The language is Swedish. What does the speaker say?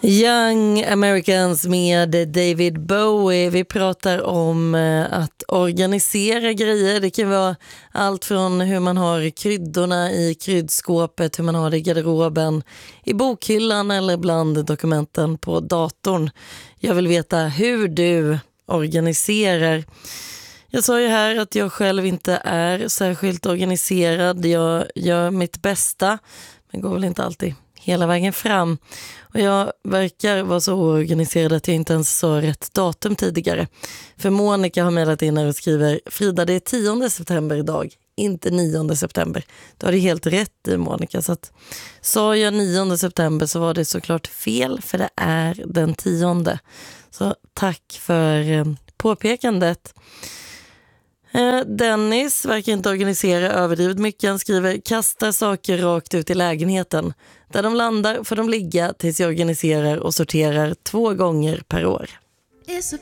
Young Americans med David Bowie. Vi pratar om att organisera grejer. Det kan vara allt från hur man har kryddorna i kryddskåpet, hur man har det i garderoben, i bokhyllan eller bland dokumenten på datorn. Jag vill veta hur du organiserar. Jag sa ju här att jag själv inte är särskilt organiserad. Jag gör mitt bästa, men går väl inte alltid hela vägen fram. Och jag verkar vara så organiserad att jag inte ens sa rätt datum tidigare. För Monica har mejlat in och skriver: Frida, det är 10 september idag, inte 9 september. Då har det helt rätt i, Monica. Så att, sa jag 9 september så var det såklart fel, för det är den 10. Så tack för påpekandet. Dennis verkar inte organisera överdrivet mycket. Han skriver: kastar saker rakt ut i lägenheten. Där de landar får de ligga tills jag organiserar och sorterar 2 gånger per år. It's a